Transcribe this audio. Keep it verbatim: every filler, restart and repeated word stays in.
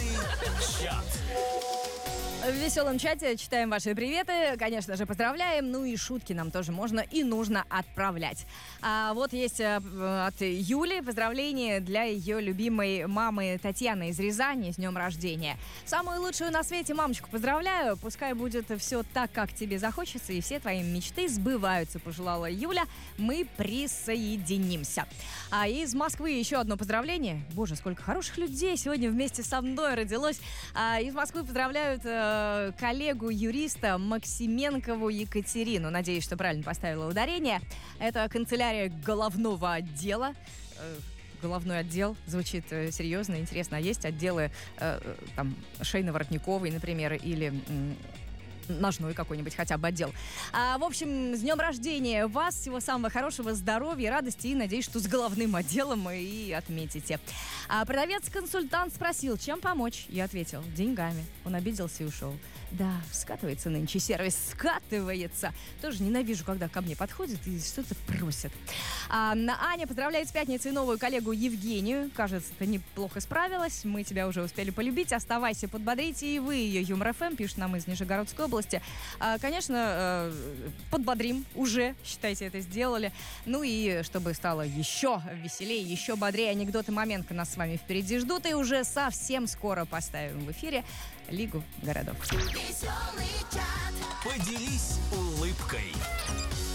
Веселый чат. В веселом чате читаем ваши приветы, конечно же, поздравляем, ну и шутки нам тоже можно и нужно отправлять. А вот есть от Юли поздравление для ее любимой мамы Татьяны из Рязани с днем рождения. Самую лучшую на свете мамочку поздравляю, пускай будет все так, как тебе захочется, и все твои мечты сбываются, пожелала Юля. Мы присоединимся. А из Москвы еще одно поздравление. Боже, сколько хороших людей сегодня вместе со мной родилось. А из Москвы поздравляют коллегу-юриста Максименкову Екатерину. Надеюсь, что правильно поставила ударение. Это канцелярия головного отдела. Головной отдел звучит э, серьезно, интересно. А есть отделы э, там шейно-воротниковый, например, или... М- ножной какой-нибудь хотя бы отдел. А, в общем, с днем рождения вас, всего самого хорошего, здоровья, радости, и надеюсь, что с головным отделом и отметите. А продавец-консультант спросил, чем помочь? Я ответил, деньгами. Он обиделся и ушел. Да, скатывается нынче сервис, скатывается. Тоже ненавижу, когда ко мне подходят и что-то просят. А, Аня поздравляет с пятницей новую коллегу Евгению. Кажется, ты неплохо справилась. Мы тебя уже успели полюбить. Оставайся, подбодрите и вы ее. Юмор ФМ пишет нам из Нижегородской области. А, конечно, подбодрим. Уже, считайте, это сделали. Ну и чтобы стало еще веселее, еще бодрее, анекдоты Маменко нас с вами впереди ждут. И уже совсем скоро поставим в эфире Лигу городов. Поделись улыбкой.